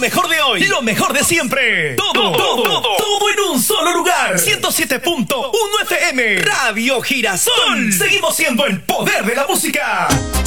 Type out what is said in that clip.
mejor de hoy, lo mejor de siempre. Todo en un solo lugar. 107.1 FM. Radio Girasol. Seguimos siendo el poder de la música.